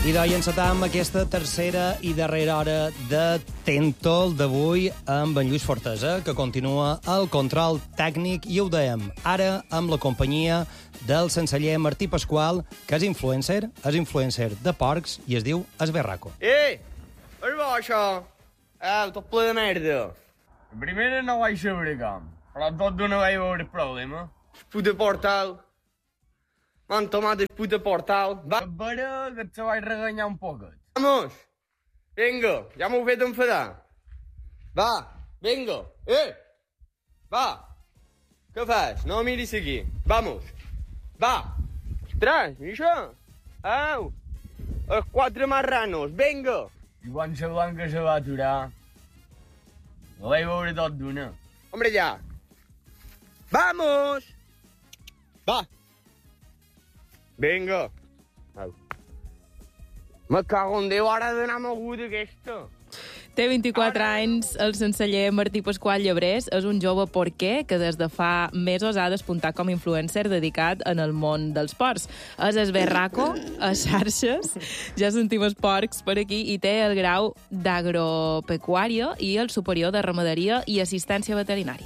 I d'ahir encetam aquesta tercera i darrera hora de Tentol d'avui amb en Lluís Fortesa, que continua el control tècnic, i ho dèiem ara amb la companyia del senceller Martí Pasqual, que és influencer de porcs i es diu Esberraco. És bo, això? Tot ple de merda. La primera no vaig saber com, però tot d'una vaig veure el problema. El puto portal. M'han tomat el puto portal. Va. Vera que te vaig reganyar un poquet. Vamos. Vinga, ja m'ho he fet enfadar. Va, vinga. Va. Què fas? No miris aquí. Vamos. Va. Ostres, i això? Au. Els 4 marranos, vinga. I quan la Blanca se va aturar, la vaig veure tot d'una. Hombre, ja. Vamos. Va. Vinga. Au. Me cago en Déu, ara ha d'anar moguda aquesta. Té 24 anys, el senceller Martí Pasqual Llebrés és un jove porquer que des de fa mesos ha despuntat com a influencer dedicat en el món dels porcs. És esberraco a xarxes, ja sentim els porcs per aquí, i té el grau d'agropecuària i el superior de ramaderia i assistència veterinària.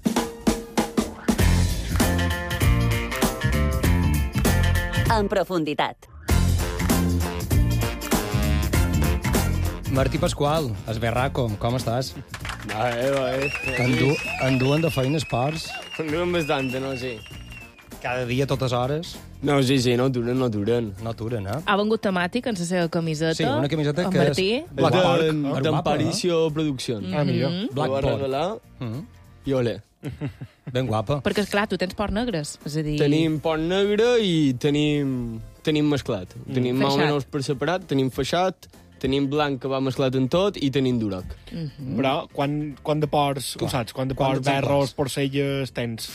En profunditat. Martí Pasqual, Esberraco, com estàs? Va. Enduen de feines porcs? Enduen bastant, no sé. Cada dia, totes hores? No, sí, no duren. No aturen, eh? Ha vengut temàtic en la seva camiseta. Sí, una camiseta en que Martí. és Black Pork. D'Emparicio Produccions. Millor. Black Pork. Pork. Regalar i olé. Ben guapa. Perquè, esclar, tu tens porc negres. És a dir... Tenim porc negre i tenim mesclat. Tenim més o menys per separat, tenim feixat, tenim blanc que va mesclat en tot i tenim durac. Però quan de porcs, ho saps, quan de porcs, berros, porcelles, tens...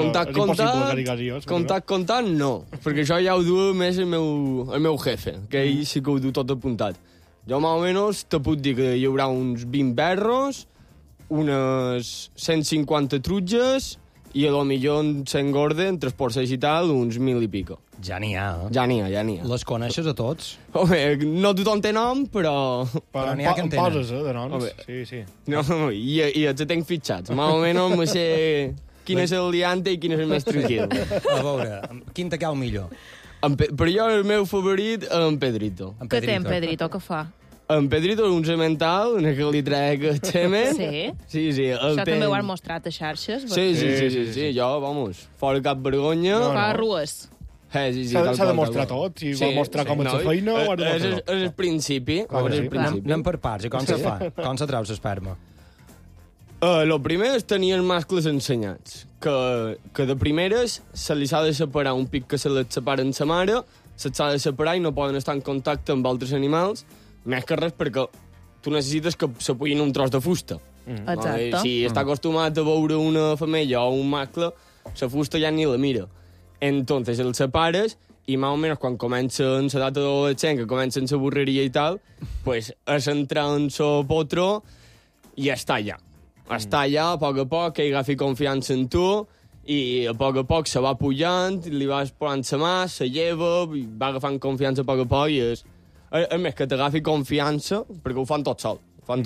Contat, no. Perquè això ja ho du més el meu jefe, que ell sí que ho du tot apuntat. Jo, més o menys, te puc dir que hi haurà uns 20 berros, unes 150 trutges i a lo millor s'engorde entre els porcells i tal uns 1.000 i pico. Ja n'hi ha, eh? Ja n'hi ha. Les coneixes a tots? Home, no tothom té nom, però n'hi ha que en tenen. Poses, de noms. Home. Sí. No, i els tenc fitxats. Més o menys me sé quin és el liante i quin és el més tranquil. A veure, quin te cau millor? Per jo el meu favorit és en Pedrito. Què té en Pedrito, què fa? En Pedrito és un semental, en què li trec el semen. Sí? Sí. Això també ho has mostrat a xarxes? Sí, jo, vamos, fora cap vergonya. Fa arrues. Sí, s'ha de mostrar tot, si vol mostrar com és la feina, ho has de mostrar tot. És el principi. Anem per parts, i com se fa? Com se treu l'esperma? El primer és tenir els mascles ensenyats, que de primeres se li s'ha de separar un pic que se les separa en sa mare, s'ha de separar i no poden estar en contacte amb altres animals, més que res perquè tu necessites que se puguin un tros de fusta. Exacte. Si està acostumat a veure una femella o un mascle, la fusta ja ni la mira. Entonces el separes i més o menys quan comencen la data d'adolescent, que comencen la burreria i tal, pues és entrar en la potro i està allà. Està allà, a poc, que hi agafi confiança en tu i a poc se va pujant, li vas posant la mà, se lleva, i va agafant confiança a poc i és més que t'agafi confiança, perquè ho fan tot sol.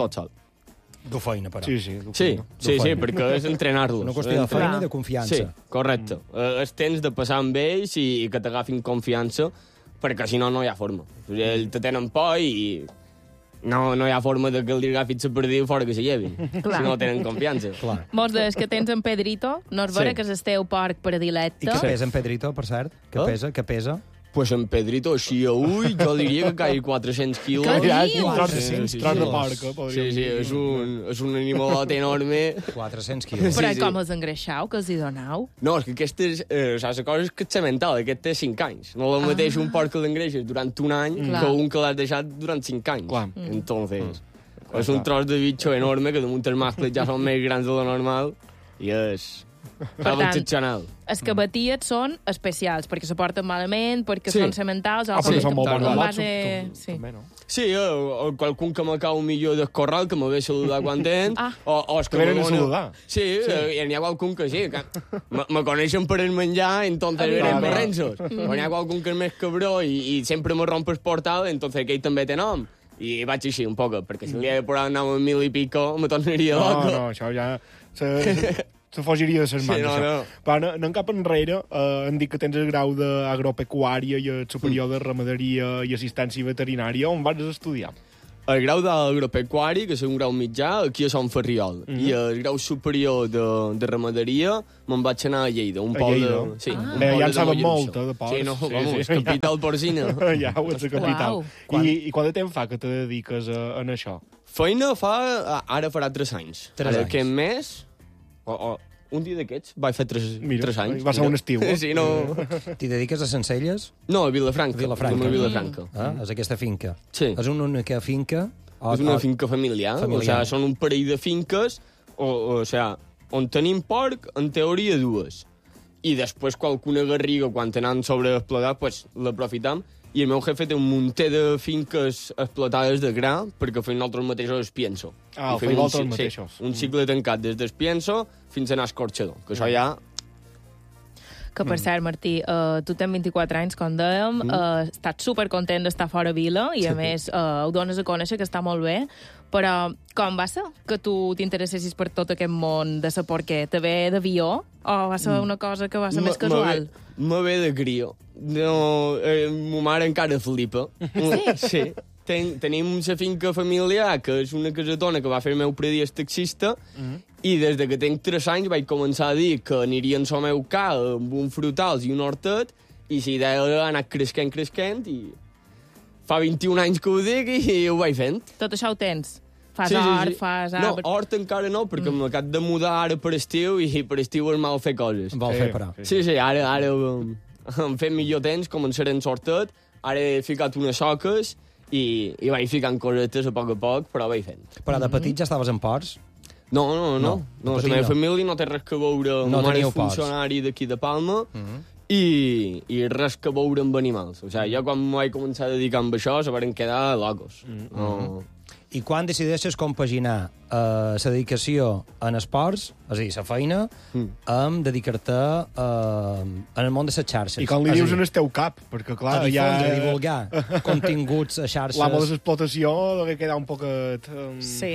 Du feina, però. Sí, perquè és entrenar-los. Una qüestió de feina i de confiança. Sí, correcte. És temps de passar amb ells i que t'agafin confiança, perquè si no, no hi ha forma. Ells te tenen por i no hi ha forma de que li agafis la perdiu fora que se llevin. Si no tenen confiança. Mos des que tens en Pedrito, no és vera que és el teu porc predilecte. I què pesa en Pedrito, per cert? Què pesa? Pues en Pedrito, així a ull, jo diria que caigui 400 quilos. Què dius? 400 tros de porca, podríem dir. Sí, és un animalot enorme. 400 quilos. Però com els engreixau, que els hi donau? No, és que aquesta és... la cosa és que és semental, aquest té 5 anys. No és el mateix un porc que l'engreixes durant un any que un que l'has deixat durant 5 anys. Entonces, és un tros de bitxo enorme que damunt els mascles ja són més grans de lo normal i és... Per tant, excepcional. els que batien són especials, perquè se porten malament, perquè són sementals... perquè són molt bons. Sí. També, no? Sí, o qualcun que me cau millor del corral, que me ve a saludar quan tens, o és que venen a saludar. Sí, n'hi ha qualcun que sí, que me coneixen per el menjar, entonces venen barrensos. O n'hi ha qualcun que és més cabró i sempre me rompe el portal, entonces aquell també té nom. I vaig així un poc, perquè si li he de posar el nom a 1000 i pico, me tornaria loco. No, això ja... Se fugiria de ses mans, això. Però anant cap enrere, hem dit que tens el grau d'agropecuària i el superior de ramaderia i assistència veterinària. On vas estudiar? El grau d'agropecuari, que és un grau mitjà, aquí a Sant Ferriol. I el grau superior de ramaderia me'n vaig anar a Lleida, un poble... Sí, ja en saben molt, de porcs. Sí, no, vamos, capital porcina. Ja ho ets, capital. I quant de temps fa que te dediques a això? Feina ara farà 3 anys. 3 anys. Aquest mes, un dia d'aquests, vaig fer 3 anys. Va ser un estiu. Sí, no... T'hi dediques a Sencelles? No, a Vilafranca. Vilafranca. És aquesta finca. Sí. És una única finca? És una finca familiar. O sigui, són un parell de finques, o sigui, on tenim porc, en teoria 2. I després qualcuna garriga, quan tenen sobreexplotat, pues, l'aprofitam. I el meu jefe té un munter de finques explotades de gra, perquè fem nosaltres mateixos el pienso. Fem nosaltres mateixos. Sí, un cicle tancat des del pienso fins a anar escorxador, que això ja... Que, per cert, Martí, tu tens 24 anys, com dèiem, estàs supercontent d'estar fora vila i, a més, ho dones a conèixer, que està molt bé, però com va ser que tu t'interessessis per tot aquest món de saber què? Te ve d'avió o va ser una cosa que va ser més casual? Me ve de crió. No, ma mare encara flipa. Sí. Tenim una finca familiar, que és una casetona que va fer el meu predí taxista, i des de que tenc 3 anys vaig començar a dir que aniria en el meu cal amb un frutals i un hortet, i la idea ha anat creixent, i fa 21 anys que ho dic i ho vaig fent. Tot això ho tens? Fas hort, fas arbre... No, hort encara no, perquè m'acabo de mudar ara per estiu, i per estiu és mal fer coses. Vol fer, però. Sí, ara hem fet millor temps, començaré en sortet, ara he ficat unes soques, i vaig ficant cosetes a poc, però vaig fent. Però de petit ja estaves en ports? No, la meva família no té res que veure. No ma mare és ports. funcionari d'aquí de Palma, i res que veure amb animals. O sigui, jo quan m'ho vaig començar a dedicar amb això, se van quedar locos. I quan decideixes compaginar la dedicació en esports, és a dir, la feina, amb dedicar-te en el món de les xarxes? I com li dius en el teu cap, perquè clar, a divulgar continguts a xarxes... L'amo de l'explotació deve quedar un poquet... Sí.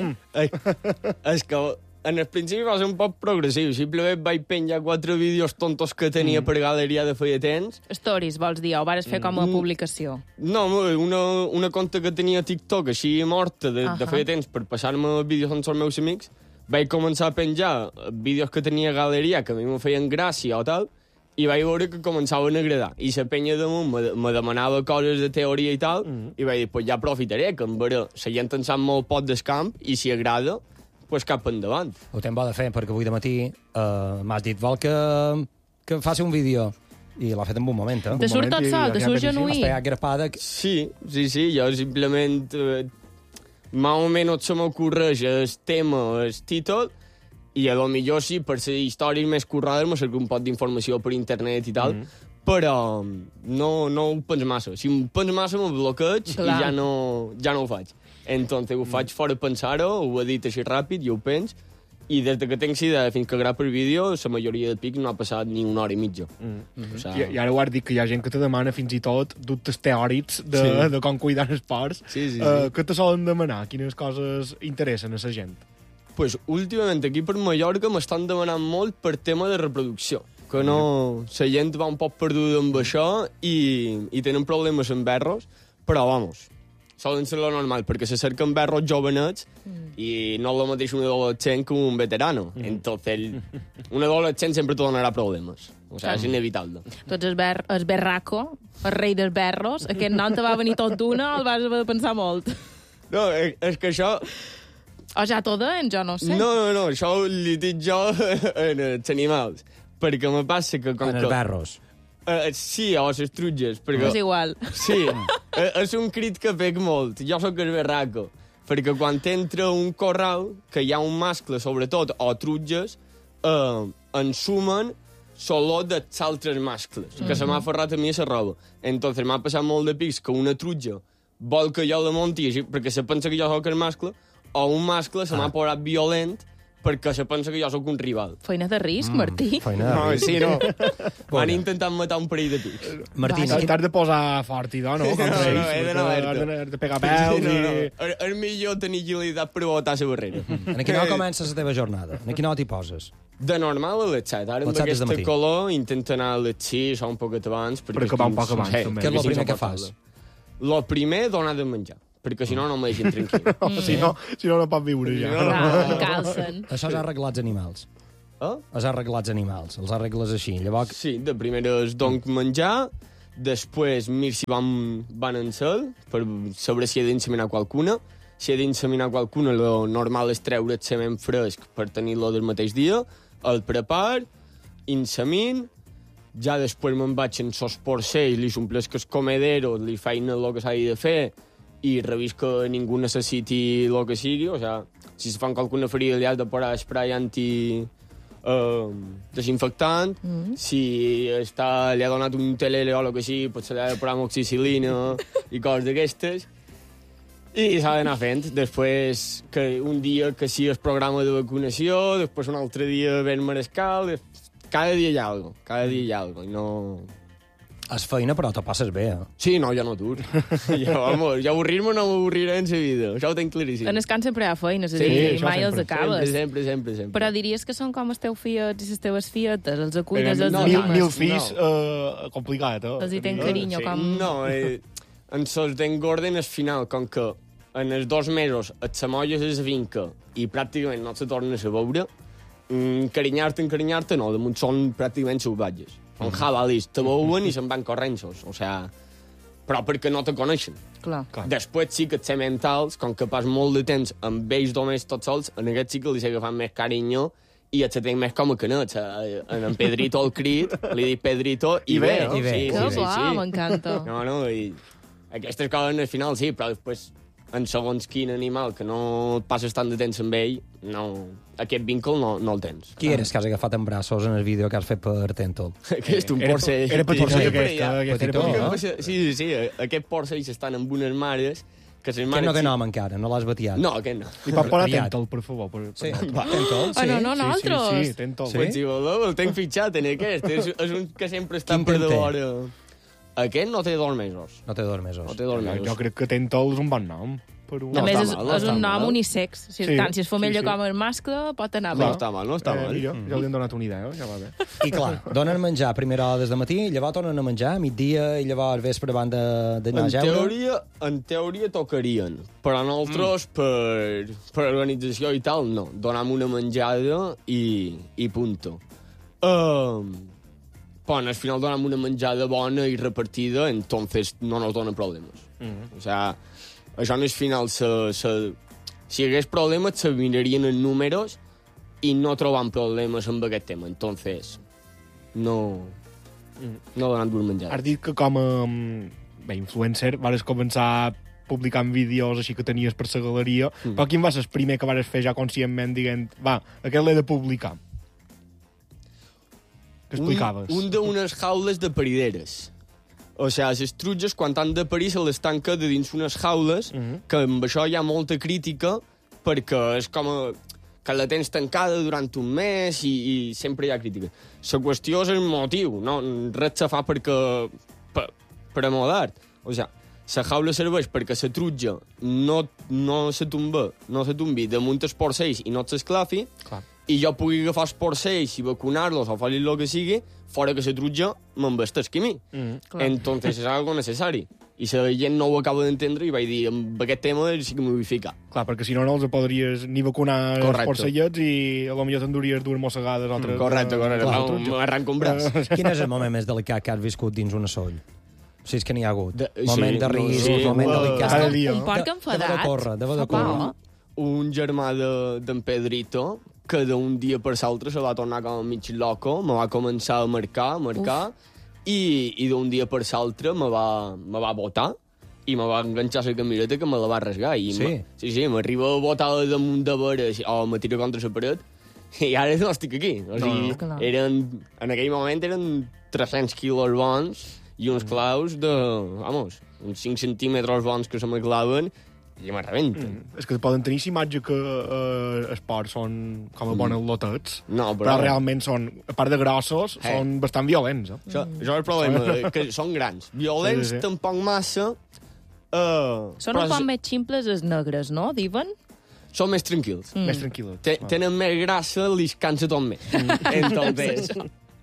És que en el principi va ser un poc progressiu. Simplement vaig penjar 4 vídeos tontos que tenia per galeria de feia temps. Stories, vols dir, o vares fer com a publicació? No, una conta que tenia TikTok així morta de feia temps per passar-me vídeos amb els meus amics. Vaig començar a penjar vídeos que tenia a galeria que a mi me feien gràcia o tal, i vaig veure que començaven a agradar. I la penya damunt me demanava coses de teoria i tal, i vaig dir, pues ja aprofitaré, que en veure, la gent en sap molt poc del camp, i si agrada, pues cap endavant. Ho tenc bo de fer, perquè avui de matí m'has dit, vol que faci un vídeo. I l'ha fet en un moment, Te surt tot sol, te surt genuí. Has pegat grapada. Sí, jo simplement... Más o menys se m'ocorreix el tema, el títol, i a lo millor sí, per ser històries més currades, me cerco un pot d'informació per internet i tal, però no ho penso massa. Si em penso massa, me bloqueig i ja no ho faig. Entonces ho faig fora pensar-ho, ho he dit així ràpid, jo ho penso, i des que tenc idea fins que gravo el vídeo, la majoria de pics no ha passat ni 1 hora i mitja. O sigui... I ara ho has dit, que hi ha gent que te demana fins i tot dubtes teòrics de com cuidar els porcs. Sí. Què te solen demanar? Quines coses interessen a la gent? Pues últimament aquí per Mallorca m'estan demanant molt per tema de reproducció, que no... La gent va un poc perduda amb això i tenen problemes amb berros, però vamos, solen ser lo normal, perquè se cerquen berros jovenets i no és el mateix un adolescent que un veterano. Entonces, un adolescent sempre te donarà problemes. O sigui, és inevitable. Tu ets el berraco, el rei dels berros. Aquest nom te va venir tot d'una o el vas haver de pensar molt? No, és que això... O ja t'ho deien, jo no sé. No, això li dic jo en els animals. Perquè me passa que... En els berros. Sí, o les trutges. Perquè... És igual. Sí, és un crit que pec molt. Jo sóc el berraco. Perquè quan entra un corral, que hi ha un mascle, sobretot, o trutges, ensumen l'olor dels altres mascles, que se m'ha aferrat a mi a la roba. Entonces m'ha passat molt de pics que una trutja vol que jo la monti així, perquè se pensa que jo soc el mascle, o un mascle se m'ha posat violent perquè se pensa que jo sóc un rival. Feina de risc, Martí. Feina de No, risc. sí, no. M'han intentat matar un parell de pics. Martí, T'has de posar fort, no? No, he d'anar alerta. Has de pegar peus i... És millor tenir agilitat per botar la barrera. en quina hora comença la teva jornada? En quina hora t'hi poses? De normal a les 7. Ara amb Les 7 des de aquesta matí. color intento anar a les 6 o un poquet abans. Per acabar un poc abans, també. Què és el primer que fas? El primer, donar de menjar, perquè si no, no me deixen tranquil. Si no pot viure ja. Ah, calcen. Això és arreglats animals. Els arreglats animals, els arregles així. Llavors, Sí, de primeres donc menjar, després mir si van en cel, per saber si he d'inseminar qualcuna. Si he d'inseminar qualcuna, el normal és treure el semen fresc per tenir-lo del mateix dia, el prepar, insemin, ja després me'n vaig en sos porcells, li s'omplesc el comedero, li faig el que s'ha de fer i revís que ningú necessiti el que sigui, o sea, si se fan qualcuna ferida li has de posar spray desinfectant, si li ha donat un telele o el que sigui, potser li ha de posar amoxicil·lina i coses d'aquestes, i s'ha d'anar fent. Després, que un dia que sí el programa de vacunació, després un altre dia ben marescal, cada dia hi ha alguna cosa, cada dia hi ha alguna cosa, i no... és feina, però te passes bé, Sí, no, jo no dur. Jo avorrir-me no m'avorriré en la vida, això ho tenc claríssim. En el camp sempre hi ha feina, és a Sí, dir, això mai els sempre, acabes. Sempre. Però diries que són com els teus fiets i les teves fietes, els aculles, Però els no, acames. Mil fills, complicat, Els hi ten carinyo, Sí. com... No, en sos d'engorden al final, com que en els 2 mesos et s'amolles a la finca i pràcticament no se tornes a veure, encarinyar-te, no, damunt són pràcticament salvatges. Són jabalis, te veuen i se'n van corrents, o sea, però perquè no te coneixen. Clar. Després sí que et sé mentals, com que pas molt de temps amb ells només tots sols, en aquest sí que li sé agafant més carinyo i et tenc més com a canets. En Pedrito el crit, li dic Pedrito i bé. i bé. Sí, Que sí, guai, sí. m'encanta. No, i aquestes coses al final sí, però després en segons quin animal que no et passes tant de temps amb ell, no, aquest vincle no el tens. Qui eres que has agafat en braços en el vídeo que has fet per Tentol? Aquest, un Era porcell. Era petitó, Sí, aquest era Petitó, petitó. no? Sí, aquest porcell s'estan amb unes mares que les Que mares... no té nom encara, no l'has batiat. No, aquest no. Li pot posar Criat. Tentol, per favor. Sí, Tentol, sí. Ah, no, nosaltres. Sí, Tentol. Sí? Pues si voleu, el tenc fitxat en aquest. És un que sempre està Quin per temps té? devora. Aquest no té 2 mesos. No té 2 mesos. No té 2 mesos. Jo crec que Tentol és un bon nom. Per un... A més, està mal, no és està un nom mal. unisex. Si, Sí, tant si és femella sí. com el mascle, pot anar bé. No està mal, no està mal. Mira, ja li han donat una idea, ja va bé. I clar, donen menjar a primera hora des de matí, llavors tornen a menjar a migdia i llavors al vespre van d'anar a jeure. En teoria tocarien, però nosaltres, per organització i tal, no. Donem una menjada i punto. Però al final donem una menjada bona i repartida, entonces no nos dona problemes. O sea, això no és final. Si hi hagués problemes, se mirarien en números i no trobam problemes amb aquest tema. Entonces, no donem dur menjada. Has dit que com a influencer vas començar publicant vídeos així que tenies per la galeria, però quin va ser el primer que vas fer ja conscientment dient, va, aquest l'he de publicar? Què explicaves? Un d'unes jaules de parideres. O sigui, les trutges, quan han de parir, se les tanca de dins unes jaules, que amb això hi ha molta crítica, perquè és com que la tens tancada durant un mes i sempre hi ha crítica. La qüestió és el motiu, no? Res se fa perquè... per amodar. O sigui, la jaula serveix perquè la trutja no se tombi damunt els porcells i no s'esclafi, i jo pugui agafar els porcells i vacunar-los o fer-li el que sigui, fora que la trutja m'embestesqui a mi. Entonces és algo necessari. I la gent no ho acaba d'entendre i vaig dir, amb aquest tema sí que m'ho vull ficar. Clar, perquè si no els podries ni vacunar els Correcte. porcellets i potser t'enduries dues mossegades altres. Correcte. Clar, M'arranco un braç. Quin és el moment més delicat que has viscut dins una soll? Si és que n'hi ha hagut. Moment sí, de risc, sí, moment delicat. cada dia. Un porc enfadat. Deu de córrer. Un germà d'en Pedrito, que d'un dia per l'altre se va tornar com mig loco, me va començar a marcar, i d'un dia per l'altre me va botar i me va enganxar la camireta que me la va rasgar. I Sí? sí, m'arriba a botar damunt de veres o me tira contra la paret I ara no estic aquí. O sigui, en aquell moment eren 300 quilos bons i uns claus de, vamos, uns 5 centímetres bons que se me claven i me rebenten. És que poden tenir imatge que esports són com a bons lotets, no, però realment són, a part de grossos, són bastant violents. Això és el problema, que són grans. Violents tampoc massa. Són un poc més ximples els negres, no, diuen? Són més tranquils. Més tranquil·los. Tenen més grassa, li cansa tot més. Entonces,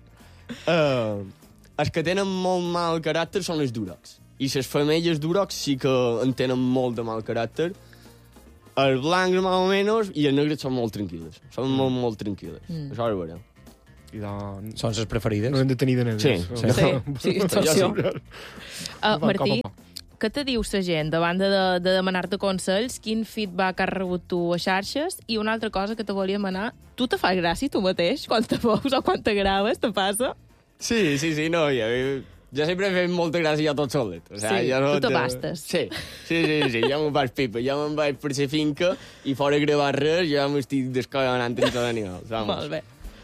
els que tenen molt mal caràcter són els durocs. I les femelles durocs sí que en tenen molt de mal caràcter. Els blancs, més o menys, i els negres són molt tranquil·les. Són molt, molt tranquil·les. Això és veritat. Són les preferides? No hem de tenir de negres. Sí, atenció. Martí, què te diu la gent davant de demanar-te consells? Quin feedback has rebut tu a xarxes? I una altra cosa que te volia demanar, tu te fas gràcia tu mateix quan te veus o quan te graves? Te passa? Sí, no, jo sempre he fet molta gràcia tot solet. O sigui, tu te bastes. Sí, jo me'n vaig pipa. Jo me'n vaig per la finca i fora a gravar res, jo m'estic descollonant en tot animals. Molt bé.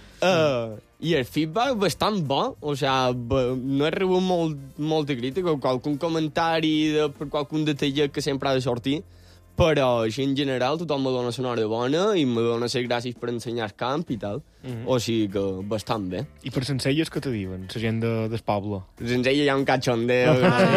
I el feedback bastant bo, o sigui, no he rebut molta crítica, qualcun comentari per qualcun detallet que sempre ha de sortir, però així en general tothom me dona una hora bona i me dona les gràcies per ensenyar el camp i tal. O sigui que bastant bé. I per Sencelles què te diuen, la gent del poble? Sencelles hi ha un cachondeo.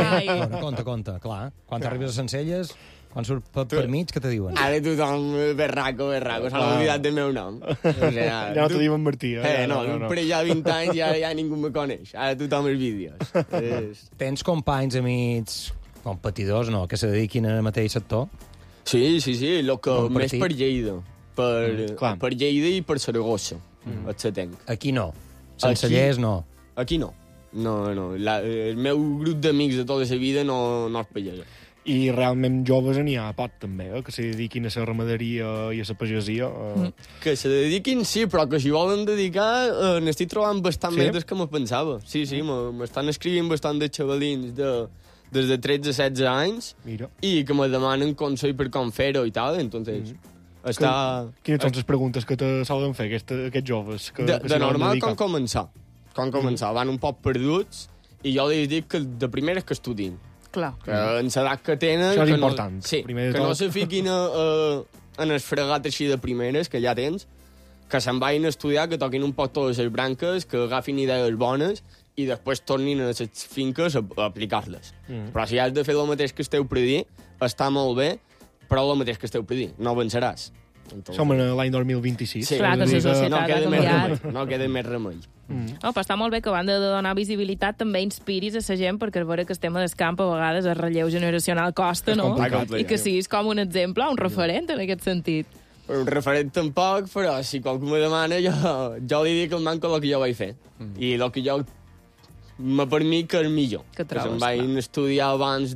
Conta, clar. Quan arribes a Sencelles, quan surt per mig, què te diuen? Ara tothom, berraco, s'ha oblidat del meu nom. Ja no te diuen Martí, no. Per ja 20 anys ja ningú me coneix. Ara tothom els vídeos. Tens companys, amics, competidors, no?, que se dediquin al mateix sector? Sí, el que més per Lleida. Per Lleida i per Saragossa. Aquí no. Sencellers no. Aquí no. No. El meu grup d'amics de tota la vida no és pagesa. I realment joves n'hi ha pot, també, que se dediquin a la ramaderia i a la pagesia. Que se dediquin, sí, però que si volen dedicar n'estic trobant bastant més del que me pensava. Sí, m'estan escrivint bastant de xavalins des de 13 a 16 anys. Mira. I que me demanen consell per com fer-ho i tal, entonces... Quines són les preguntes que te solen fer aquests joves? De normal, com començar. Van un poc perduts i jo li dic que de primeres que estudin. Clar. Que en l'edat que tenen... Això és important. Sí, que no se fiquin en el fregat així de primeres, que ja tens, que se'n vagin a estudiar, que toquin un poc totes les branques, que agafin idees bones i després tornin a les finques a aplicar-les. Però si has de fer el mateix que esteu per dir, està molt bé, però el mateix que esteu per dir, no avançaràs. Som en l'any 2026. Sí, clar que la societat ha canviat. No queda més remei. No, però està molt bé que a banda de donar visibilitat també inspiris a la gent, perquè és vera que estem a descamp a vegades el relleu generacional costa, no? I que siguis com un exemple, un referent en aquest sentit. Un referent tampoc, però si qualcú me demana, jo li dic el manco el que jo vaig fer. I el que jo per mi que és millor. Que se'n vagin a estudiar abans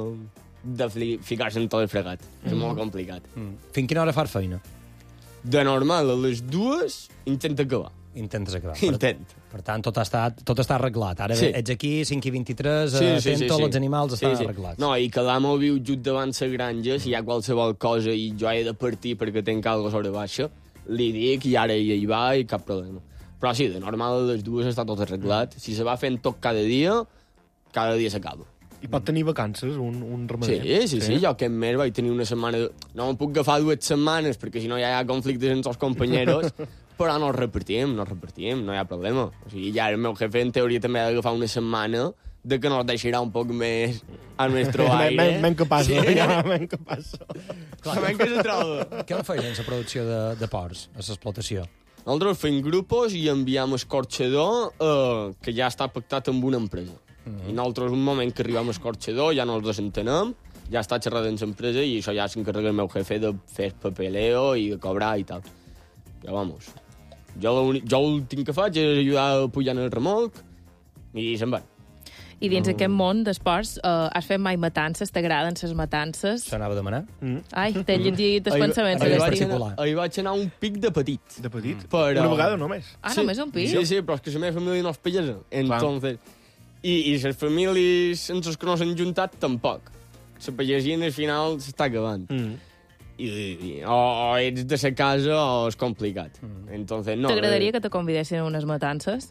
de ficar-se en tot el fregat. És molt complicat. Fins quina hora fas feina? De normal, a les 2 intenta acabar. Intentes acabar. Per tant, tot està arreglat. Ara ets aquí, 5:23, atento als animals, estan arreglats. No, i que l'amo viu just davant la granja, si hi ha qualsevol cosa i jo he de partir perquè tenc alguna sobre baixa, li dic i ara hi va i cap problema. Però sí, de normal a les 2 està tot arreglat. Si se va fent tot cada dia s'acaba. I pot tenir vacances, un ramader? Sí, jo aquest mes vaig tenir una setmana... No em puc agafar 2 setmanes, perquè si no hi ha conflictes entre els companyeros, però no repartim, no hi ha problema. O sigui, ja el meu jefe en teoria també ha d'agafar una setmana de que nos deixarà un poc més al nostre aire. Men que passa, men que passa. Men que se troba. Què en feien en la producció de porcs, a l'explotació? Nosaltres fem grupos i enviem escorxador que ja està pactat amb una empresa. I nosaltres, un moment que arribem a escorxador, ja no els desentenem, ja està xerrat amb l'empresa i això ja s'encarrega el meu jefe de fer papeleo i de cobrar i tal. Ja, vamos. Jo l'últim que faig és ajudar a pujar en el remolc i se'n van. I dins aquest món d'esports has fet mai matances? T'agraden les matances? S'anava a demanar? Ai, t'he llegit els pensaments. Ahir vaig anar un pic de petit. De petit? Una vegada només? Només un pic? Sí, però és que la meva família no és pagesa. Entonces... I les famílies amb les que no s'han juntat, tampoc. La pagesia, al final, s'està acabant. o ets de sa casa o és complicat. Entonces, no. T'agradaria que te convidessin a unes matances?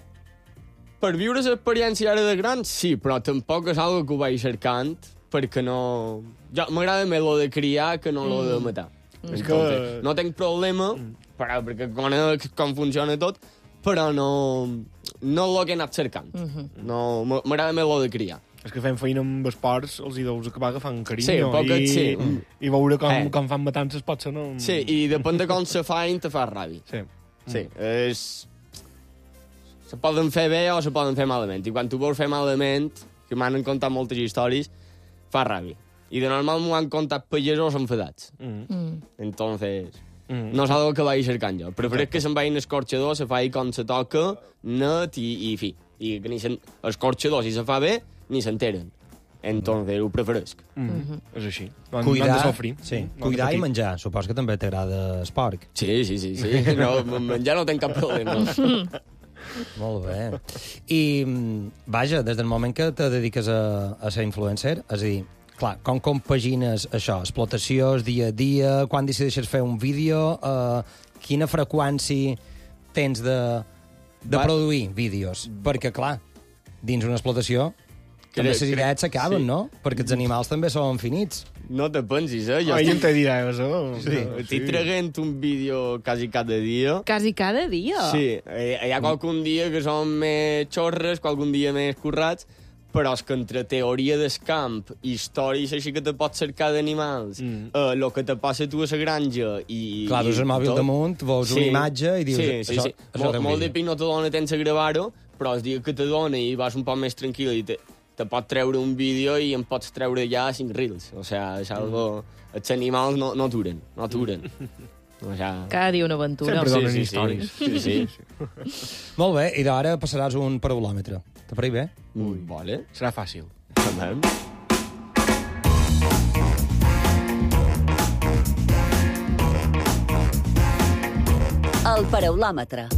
Per viure l'experiència ara de gran, sí, però tampoc és algo que ho vaig cercant, perquè no... Jo m'agrada més lo de criar que no lo de matar. Entonces, no tinc problema, però, perquè conec com funciona tot, però no lo que he anat cercant. No, m'agrada més lo de criar. És que fem feina amb esports, els hi deus acabar agafant carinyo. Sí, poquet, sí. I veure com fan matances pot ser... No... Sí, i depèn de com se fan, te fa ràbia. Sí. Sí, és... Se poden fer bé o se poden fer malament. I quan tu vols fer malament, que m'han contat moltes històries, fa ràbia. I de normal m'ho han contat pagesos enfadats. Entonces, no és algo que vaig cercant jo. Prefereix que se'n vagin escorxador, se faci com se toca, net i fi. I que ni escorxador, si se fa bé, ni s'enteren. Entonces, ho preferesc. És així. Cuidar, de sofrir. sí. Cuidar i menjar. Supos que també t'agrada el porc. Sí. No, menjar no tinc cap problema. Molt bé. I, vaja, des del moment que te dediques a ser influencer, és a dir, clar, com compagines això? Explotació, dia a dia, quan decideixes fer un vídeo, quina freqüència tens de produir vídeos? Perquè, clar, dins una explotació, també les idees s'acaben, no? Perquè els animals també són finits. No te pensis, Jo en te diré, això. Estic traient un vídeo quasi cada dia. Quasi cada dia? Sí, hi ha qualcun dia que són més xorres, qualcun dia més currats, però és que entre teoria del camp, històries així que te pots cercar d'animals, el que te passa tu a la granja i... Clar, dus el mòbil damunt, veus una imatge i dius... Sí. Molt de pic no te dona temps a gravar-ho, però el dia que te dona i vas un poc més tranquil i te pot treure un vídeo i en pots treure ja 5 reels. O sigui, és algo... Els animals no aturen. O sigui... Cada dia una aventura. Sempre donen històries. Sí. Molt bé, i d'ara passaràs un paraulòmetre. Te pareix bé? Vale. Serà fàcil. També. El paraulòmetre.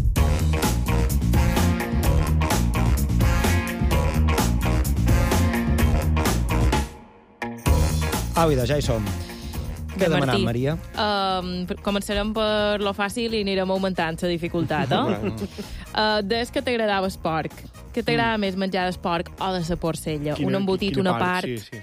Au, idò, ja hi som. Què demanam, Maria? Començarem per lo fàcil i anirem augmentant la dificultat, Des que t'agradava el porc. Què t'agrada més menjar del porc o de la porcella? Un embotit, una part? Sí.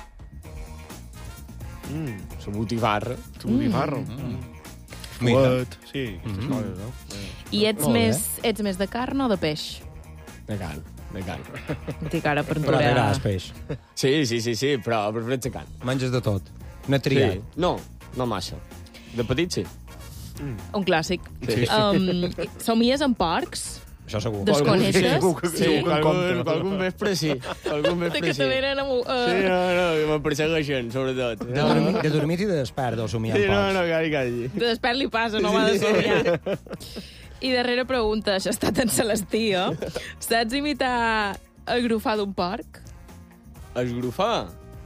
La botifarra. La botifarra. Fuet. Sí, aquestes coses, no? I ets més de carn o de peix? De carn. Dic ara per Però t'agrada el peix. Sí, però prefereix de carn. Menges de tot. No he triat. Sí. No massa. De petit, sí. Un clàssic. Sí. Somies amb porcs? Això segur. Desconeixes? Sí, algun vespre sí. Que te venen amb... Sí, no, me persegueixen, sobretot. De dormit i de despert, o somiar amb porcs. No, quasi. De despert li passa, no va de somiar. I darrera pregunta, això està tan celestí, Saps imitar el grufar d'un porc? Esgrufar?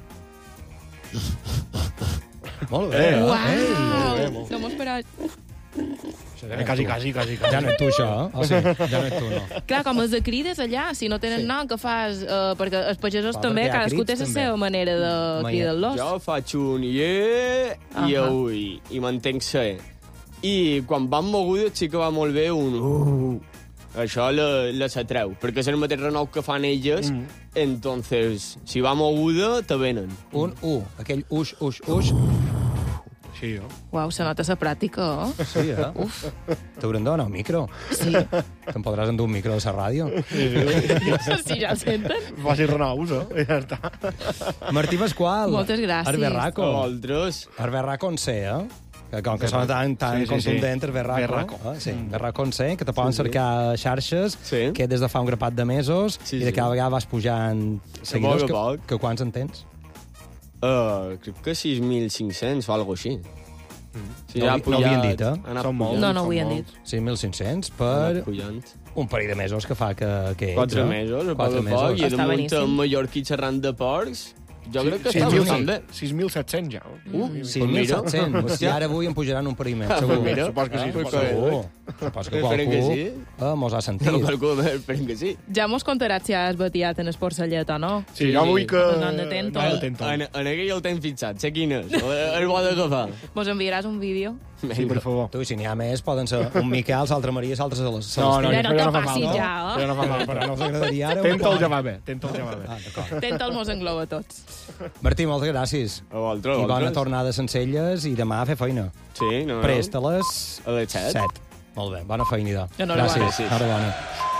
Molt bé. Uau! No m'ho esperava. Quasi. Ja no ets tu, això, O sí, ja no ets tu, no. Clar, com els de crides allà, si no tenen nom, que fas... perquè els pagesos també, cadascú té la seva manera de cridar-los. Jo faig un i ui, i mantenc ser. I quan van mogudes sí que va molt bé un Això les atreu, perquè és el mateix renou que fan elles, entonces, si va moguda, te venen. Un aquell uix. Sí, Uau, se nota la pràctica, Sí, Uf. T'haurem de donar un micro. Sí. Te'n podràs endur un micro de la ràdio. Si ja el senten. Faci renous, ja està. Martí Pasqual. Moltes gràcies. Arbeрако. Vosaltres. Arbeрако en C, Que com que sona tan contundent, Arbeрако. Sí, Arbeраko en C, que te poden cercar a xarxes, que des de fa un grapat de mesos, i de cada vegada vas pujant seguidors. Que quants en tens? Crec que 6.500 o alguna així. No ho havien dit, Són molts. No ho havien dit. 6.500 per un parell de mesos que fa que ets. 4 mesos, a poc a poc, i damunt en mallorquí xerrant de porcs, Jo crec que està bastant bé. 6.700 ja. 6.700. Hòstia, ara avui em pujaran un pariment, segur. Mira. Supos que sí. Segur. Supos que qualcú mos ha sentit. Qualcú, esperem que sí. Ja mos contaràs si has batiat en Esporcellet o no. Sí, jo vull que... Anant de Tento. En aquell el tens fixat, sé quin és. El bo d'agafar. Mos enviaràs un vídeo? Sí, per favor. Tu, si n'hi ha més, poden ser un Miquel, l'altre Maria, l'altre se les... No, no ja te no fa passis mal. ja, Ja no fa mal, però no us agradaria ara... Tenta'l ja va bé. Tenta'l ja va bé. D'acord. Tenta'l mos engloba tots. Martí, moltes gràcies. A vosaltres. I bona tornada a Sencelles i demà a fer feina. Sí, no. Prest a les... A les 7. 7. Molt bé, bona feina. Enhorabona. Gràcies. Enhorabona.